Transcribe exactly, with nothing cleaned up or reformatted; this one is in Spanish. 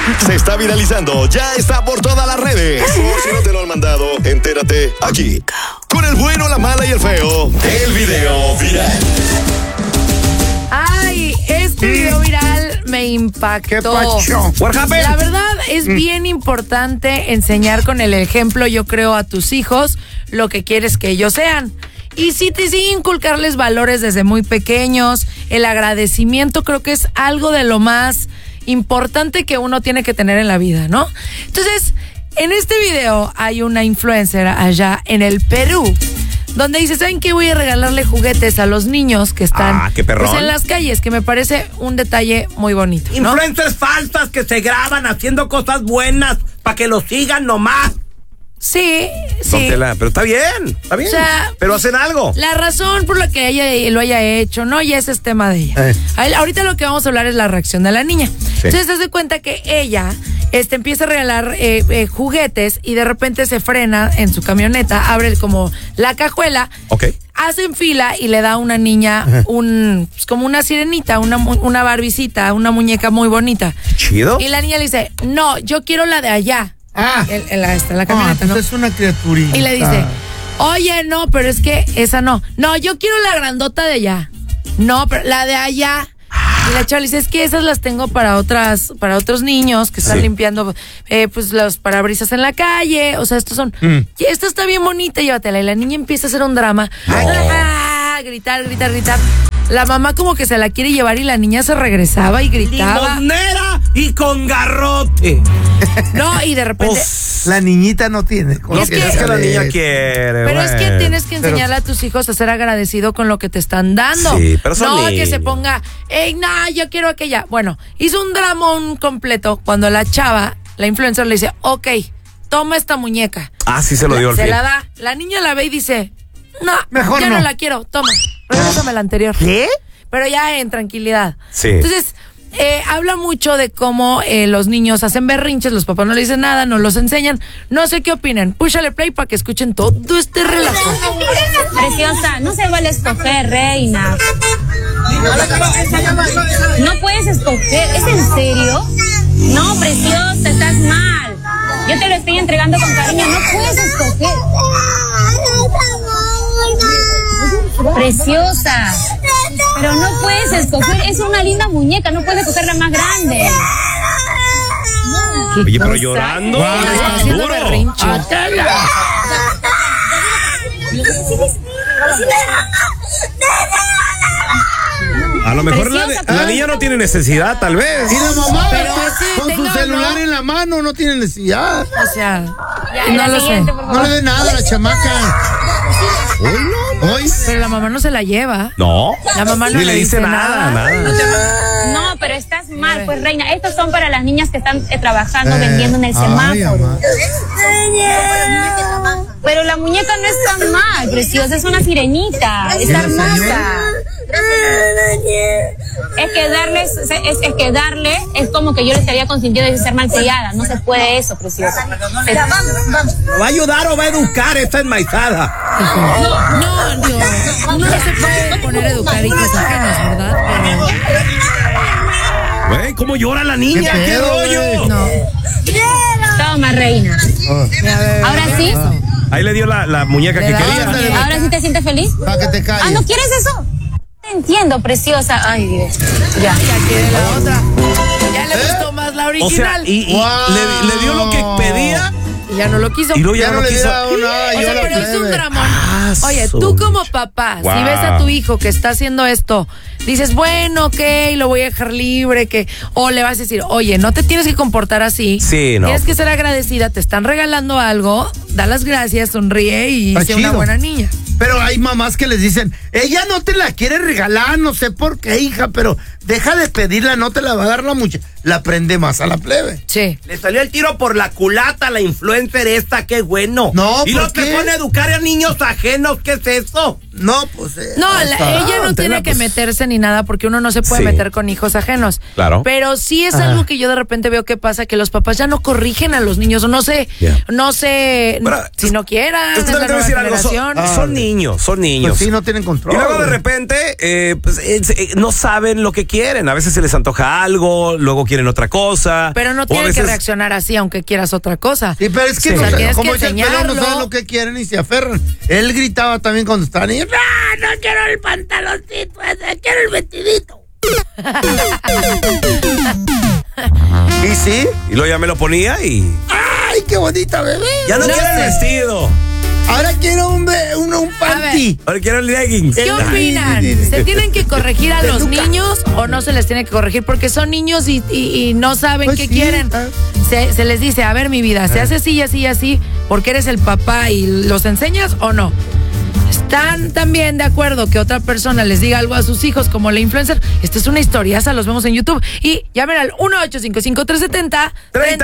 Se está viralizando, ya está por todas las redes. O si no te lo han mandado, entérate aquí. Con el bueno, la mala y el feo. El video viral. Ay, este video viral me impactó. ¿Qué pacho? La verdad es bien importante enseñar con el ejemplo, yo creo, a tus hijos lo que quieres que ellos sean. Y sí, te sí inculcarles valores desde muy pequeños. El agradecimiento creo que es algo de lo más importante que uno tiene que tener en la vida, ¿no? Entonces, en este video hay una influencer allá en el Perú, donde dice, ¿saben qué? Voy a regalarle juguetes a los niños que están ah, qué perrón. Pues, en las calles, que me parece un detalle muy bonito, ¿no? Influencers falsas que se graban haciendo cosas buenas para que los sigan nomás. Sí, sí. Tela, pero está bien, está bien. O sea, pero hacen algo. La razón por la que ella lo haya hecho, no, ya ese es tema de ella. Eh. Ahorita lo que vamos a hablar es la reacción de la niña. Sí. Entonces, te das cuenta que ella este, empieza a regalar eh, eh, juguetes y de repente se frena en su camioneta, abre como la cajuela. Ok. Hacen fila y le da a una niña Ajá. un pues como una sirenita, una, una barbicita, una muñeca muy bonita. Chido. Y la niña le dice, no, yo quiero la de allá. Ah, en, en la, esta, en la camioneta, ah, ¿no? Es una criaturita. Y le dice, oye, no, pero es que esa no. No, yo quiero la grandota de allá. No, pero la de allá. Y la chava le dice, es que esas las tengo para otras, para otros niños que están sí. limpiando eh, pues los parabrisas en la calle. O sea, estos son. Mm. Y esta está bien bonita, llévatela. Y la niña empieza a hacer un drama. No. Ah, gritar, gritar, gritar. La mamá como que se la quiere llevar y la niña se regresaba y gritaba. ¡Limonera y con garrote! No, y de repente... Uf, la niñita no tiene. Con es, que, es que la niña quiere. Pero bueno. es que tienes que enseñarle pero, a tus hijos a ser agradecido con lo que te están dando. Sí, pero son no, niños. Que se ponga, ey, no, yo quiero aquella. Bueno, hizo un dramón completo cuando la chava, la influencer, le dice, ok, toma esta muñeca. Ah, sí se lo dio al Se fin. la da. La niña la ve y dice, no, mejor ya no. no la quiero, toma. Regresame la anterior. ¿Qué? Pero ya en tranquilidad. Sí. Entonces, eh, habla mucho de cómo eh, los niños hacen berrinches, los papás no le dicen nada, no los enseñan. No sé qué opinan. Púchale play para que escuchen todo este relajo. Preciosa, no se vale escoger, reina. No puedes escoger. ¿Es en serio? No, preciosa, estás mal. Yo te lo estoy entregando con cariño. No puedes escoger. Preciosa, pero no puedes escoger, es una linda muñeca, no puedes escoger la más grande. Oye, pero llorando. Wow, está haciendo berrinche. A lo mejor la, la niña no tiene necesidad, tal vez. Y la mamá pero sí, con tenga, su celular ¿no? en la mano no tiene necesidad. O sea, ya, no lo sé. No le dé nada a la chamaca. Hoy no. Hoy. Pero la mamá no se la lleva. No. La mamá no ni le dice nada. nada. nada. No, pero estás mal, pues reina. Estos son para las niñas que están eh, trabajando, eh, vendiendo en el semáforo. Ay, pero la muñeca no es tan mal, preciosa, es una sirenita, es hermosa. Es que darles, es, es que darle es como que yo les había consentido de ser malcriada. No se puede eso, preciosa. Es... ¿Va a ayudar o va a educar esta enmaizada? No, no, Dios. No se puede poner a educar hijos ajenos, ¿verdad? Pero... Güey, ¿cómo llora la niña? ¿Qué, ¿Qué pedo, rollo? No. Toma, reina. Oh. Ahora sí. Ah. Ahí le dio la, la muñeca Le que da, quería. le Ahora sí te sientes feliz. Para que te calles. Ah, ¿no quieres eso? Te entiendo, preciosa. Ay, Dios. Ya. Ya quiere la otra. Ya le gustó más la O original. sea, y, y Wow. le, le dio lo que pedía Y ya no lo quiso. y luego ya, Ya no no le quiso. diera una. O yo sea, la pero es un plebe. dramón. Ah, Oye, su tú como mecha. papá, Wow. si ves a tu hijo que está haciendo esto, dices, bueno, ok, lo voy a dejar libre, que, o le vas a decir, oye, no te tienes que comportar así. Sí, no. Tienes que ser agradecida, te están regalando algo, da las gracias, sonríe y Está sé una chido. buena niña. Pero hay mamás que les dicen, ella no te la quiere regalar, no sé por qué, hija, pero deja de pedirla, no te la va a dar la mucha. La prende más a la plebe. Sí. Le salió el tiro por la culata a la influencer esta, qué bueno. No, y ¿por los que qué? pone a educar a niños ajenos, ¿qué es eso? No, pues. Eh, No, ahí la- está. ella no Tela, tiene que pues. meterse ni nada porque uno no se puede Sí. meter con hijos ajenos. Claro. Pero sí es Ajá. algo que yo de repente veo que pasa, que los papás ya no corrigen a los niños, o no sé, Yeah. no sé Pero, si no quieran, Es es que la también te voy a nueva decir algo. Son, generación. son niños, son niños. Pues sí, no tienen control. Y luego de güey. repente, eh, pues, eh, eh, no saben lo que quieren. quieren. A veces se les antoja algo, luego quieren otra cosa. Pero no o a tienes veces- que reaccionar así, aunque quieras otra cosa. Sí, pero es que Sí. no, O sea, tienes como que dice el pelón, no enseñarlo. saben lo que quieren y se aferran. Él gritaba también cuando estaban y... ¡No, no quiero el pantaloncito ese, quiero el vestidito! ¿Y sí? Y luego ya me lo ponía y... ¡Ay, qué bonita, bebé! Ya no, No quiero el sé. vestido. Ahora quiero un, be- un, un panty. Ahora quiero el leggings. ¿Qué Ay, opinan? sí, sí, sí. ¿Se tienen que corregir a los Peluca. niños o no se les tiene que corregir? Porque son niños y, y- y no saben Pues qué sí, quieren. ah. Se, se les dice, a ver, mi vida, ¿se hace así y así y así porque eres el papá y los enseñas o no? ¿Están también de acuerdo que otra persona les diga algo a sus hijos como la influencer? Esta es una historiaza, los vemos en YouTube. Y llamen al uno ocho cinco cinco, tres siete cero, tres cero